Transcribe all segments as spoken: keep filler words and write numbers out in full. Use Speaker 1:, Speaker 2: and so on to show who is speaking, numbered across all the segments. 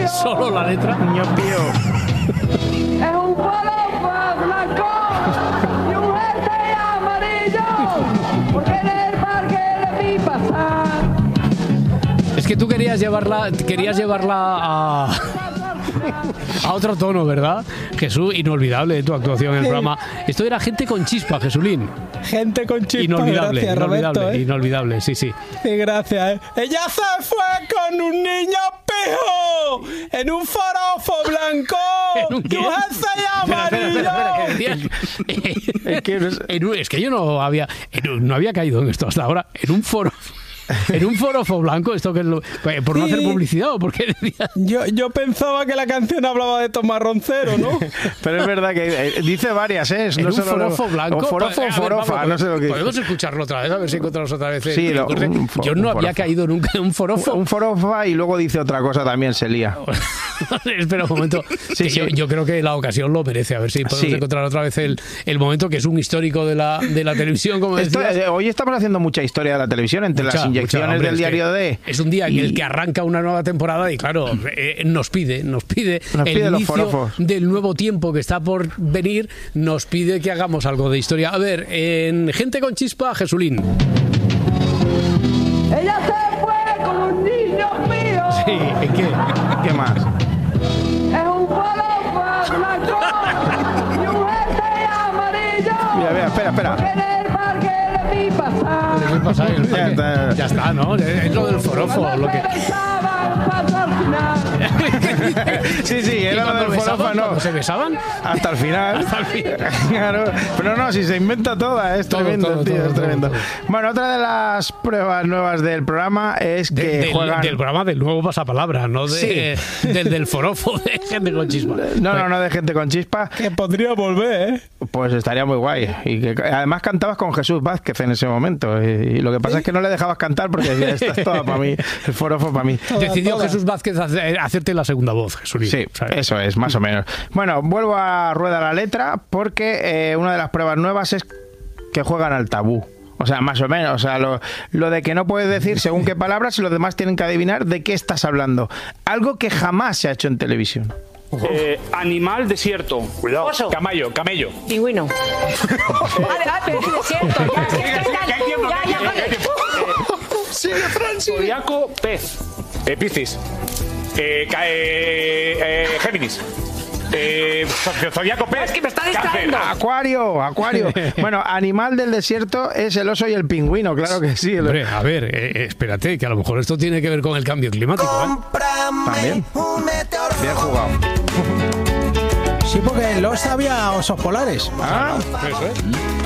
Speaker 1: Solo la letra.
Speaker 2: Niño pío.
Speaker 3: Es un forofo blanco y un jersey amarillo, porque en el parque le vi pasar.
Speaker 1: Es que tú querías llevarla, querías llevarla a... a otro tono, ¿verdad? Jesús, inolvidable tu actuación en el programa. Esto era Gente con Chispa, Jesulín.
Speaker 4: Gente con Chispa.
Speaker 1: Inolvidable,
Speaker 4: gracias,
Speaker 1: inolvidable,
Speaker 4: Roberto, ¿eh?
Speaker 1: inolvidable, sí, sí.
Speaker 4: Sí, gracias, ¿eh? Ella se fue con un niño pijo en un forofo blanco
Speaker 1: ¿En un
Speaker 4: y
Speaker 1: qué?
Speaker 4: un jersey
Speaker 1: Espera, espera, espera, espera, ¿qué decías?
Speaker 2: Es que no sé.
Speaker 1: En un- es que yo no había en un- no había caído en esto hasta ahora. En un foro en un forofo blanco, esto que es lo, por no
Speaker 4: Sí.
Speaker 1: hacer publicidad o porque decía.
Speaker 4: Yo, yo pensaba que la canción hablaba de Tomás Roncero, ¿no?
Speaker 2: Pero es verdad que eh, dice varias, ¿eh?
Speaker 1: En
Speaker 2: No
Speaker 1: un
Speaker 2: solo lo-
Speaker 1: forofo blanco.
Speaker 2: O forofo
Speaker 1: A
Speaker 2: o
Speaker 1: ver,
Speaker 2: forofa,
Speaker 1: Pablo,
Speaker 2: no sé lo que
Speaker 1: podemos
Speaker 2: dice.
Speaker 1: escucharlo otra vez, a ver si encontramos otra vez. el-
Speaker 2: Sí,
Speaker 1: el
Speaker 2: lo-
Speaker 1: corte.
Speaker 2: un fo-
Speaker 1: Yo no
Speaker 2: un
Speaker 1: había
Speaker 2: forofo.
Speaker 1: caído nunca en un forofo.
Speaker 2: Un forofa y luego dice otra cosa también, se lía.
Speaker 1: Espera un momento.
Speaker 2: Sí,
Speaker 1: que
Speaker 2: sí.
Speaker 1: Yo, yo creo que la ocasión lo merece. A ver si podemos
Speaker 2: Sí.
Speaker 1: encontrar otra vez el, el momento que es un histórico de la, de la televisión, como
Speaker 2: Esto,
Speaker 1: decías.
Speaker 2: eh, hoy estamos haciendo mucha historia de la televisión entre
Speaker 1: Mucha,
Speaker 2: las inyecciones
Speaker 1: mucha, hombre,
Speaker 2: del
Speaker 1: es que
Speaker 2: diario D.
Speaker 1: Es un día en
Speaker 2: y-
Speaker 1: el que arranca una nueva temporada y claro, eh, nos pide, nos pide
Speaker 2: Nos
Speaker 1: el
Speaker 2: pide los
Speaker 1: inicio
Speaker 2: forofos.
Speaker 1: del nuevo tiempo que está por venir, nos pide que hagamos algo de historia. A ver, en Gente con Chispa, Jesulín.
Speaker 3: Ella se fue con un niño mío.
Speaker 1: Sí, ¿en qué?
Speaker 2: ¿Qué más?
Speaker 3: Es un forofo blanco y un jersey amarillo,
Speaker 2: Mira, mira, espera,
Speaker 3: porque
Speaker 2: espera.
Speaker 3: en el parque le vi pasar.
Speaker 1: ¿Qué pasa? El
Speaker 2: Ya
Speaker 1: parque-
Speaker 2: está.
Speaker 1: Ya está, ¿no? Es lo del forofo.
Speaker 3: Cuando
Speaker 1: Lo que...
Speaker 3: se besaban, pasó al final.
Speaker 2: Sí, sí,
Speaker 1: ¿Y
Speaker 2: era lo
Speaker 1: cuando
Speaker 2: del
Speaker 1: besaban?
Speaker 2: forofa, no.
Speaker 1: ¿Cuando se besaban?
Speaker 2: Hasta el final.
Speaker 1: Hasta el final.
Speaker 2: Claro. Pero no, si se inventa toda, es
Speaker 1: Todo,
Speaker 2: tremendo,
Speaker 1: todo,
Speaker 2: tío,
Speaker 1: todo,
Speaker 2: es
Speaker 1: todo,
Speaker 2: tremendo.
Speaker 1: todo.
Speaker 2: Bueno, otra de las pruebas nuevas del programa es
Speaker 1: De-
Speaker 2: que
Speaker 1: del,
Speaker 2: juegan...
Speaker 1: del programa del nuevo pasapalabra, no de, del, del forofo de Gente con Chispa.
Speaker 2: No, no, no de Gente con Chispa.
Speaker 4: Que podría volver, ¿eh?
Speaker 2: Pues estaría muy guay. Y que además cantabas con Jesús Vázquez en ese momento. Y, y lo que pasa es que no le dejabas cantar porque decía, esta es toda para mí, el forofo para mí.
Speaker 1: Decidió
Speaker 4: toda.
Speaker 1: Jesús Vázquez hacer- hacerte la segunda voz, Jesús.
Speaker 2: Sí, eso es, más o menos. Bueno, vuelvo a rueda la letra porque eh, una de las pruebas nuevas es que juegan al tabú. O sea, más o menos. O sea, lo, lo de que no puedes decir según qué palabras y los demás tienen que adivinar de qué estás hablando. Algo que jamás se ha hecho en televisión.
Speaker 5: Eh, animal desierto. Cuidado.
Speaker 6: Oso.
Speaker 5: Camello, camello.
Speaker 6: Pingüino. Vale, ah, pero es cierto. Ya, ya, ya, ya,
Speaker 5: Que hay tiempo,
Speaker 6: ya,
Speaker 5: que hay
Speaker 6: ya,
Speaker 5: tiempo, que hay
Speaker 6: vale.
Speaker 5: tiempo.
Speaker 6: Sigue, Fran, sigue.
Speaker 5: Zodiaco, pez. Eh, Piscis. Eh, ca- eh, eh, Géminis. Eh, Zodiaco, pez.
Speaker 6: Es que me está
Speaker 5: Cáncer.
Speaker 6: distrayendo.
Speaker 2: Acuario, acuario. Bueno, animal del desierto es el oso y el pingüino, claro que sí.
Speaker 1: Hombre, a ver, eh, espérate, que a lo mejor esto tiene que ver con el cambio climático, ¿eh?
Speaker 2: También. Bien jugado.
Speaker 4: Sí, porque en Lost había osos polares.
Speaker 2: Ah,
Speaker 1: Eso es.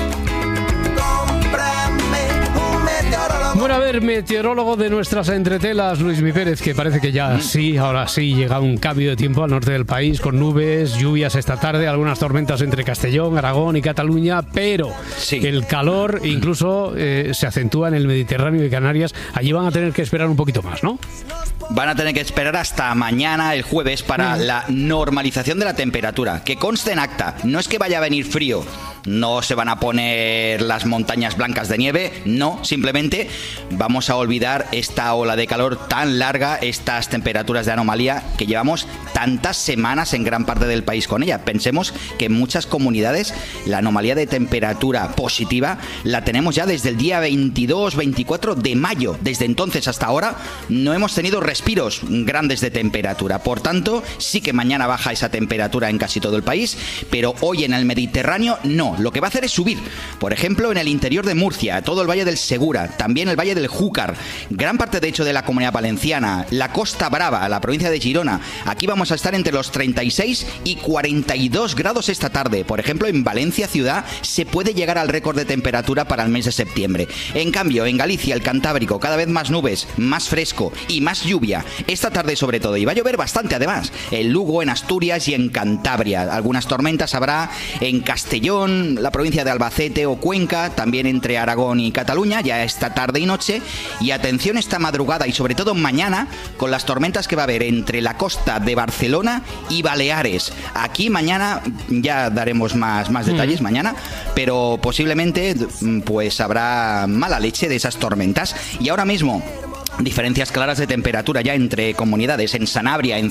Speaker 1: Bueno, a ver, meteorólogo de nuestras entretelas, Luis Mi Pérez, que parece que ya sí, ahora sí llega un cambio de tiempo al norte del país, con nubes, lluvias esta tarde, algunas tormentas entre Castellón, Aragón y Cataluña, pero
Speaker 7: Sí.
Speaker 1: el calor incluso eh, se acentúa en el Mediterráneo y Canarias. Allí van a tener que esperar un poquito más, ¿no?
Speaker 7: Van a tener que esperar hasta mañana, el jueves, para la normalización de la temperatura. Que conste en acta, no es que vaya a venir frío, no se van a poner las montañas blancas de nieve, no, simplemente vamos a olvidar esta ola de calor tan larga, estas temperaturas de anomalía que llevamos tantas semanas en gran parte del país con ella. Pensemos que en muchas comunidades la anomalía de temperatura positiva la tenemos ya desde el día veintidós veinticuatro de mayo. Desde entonces hasta ahora no hemos tenido respiros grandes de temperatura. Por tanto, sí que mañana baja esa temperatura en casi todo el país, pero hoy en el Mediterráneo no. Lo que va a hacer es subir. Por ejemplo, en el interior de Murcia, todo el Valle del Segura, también el Valle del Júcar, gran parte de hecho de la Comunidad Valenciana, la Costa Brava, la provincia de Girona. Aquí vamos a estar entre los treinta y seis y cuarenta y dos grados esta tarde. Por ejemplo, en Valencia ciudad se puede llegar al récord de temperatura para el mes de septiembre. En cambio, en Galicia, el Cantábrico, cada vez más nubes, más fresco y más lluvia. Esta tarde sobre todo, y va a llover bastante además, en Lugo, en Asturias y en Cantabria. Algunas tormentas habrá en Castellón, la provincia de Albacete o Cuenca, también entre Aragón y Cataluña, ya esta tarde y noche. Y atención esta madrugada y sobre todo mañana con las tormentas que va a haber entre la costa de Barcelona y Baleares. Aquí mañana ya daremos más, más detalles mm. mañana, pero posiblemente pues habrá mala leche de esas tormentas. Y ahora mismo diferencias claras de temperatura ya entre comunidades. En Sanabria, en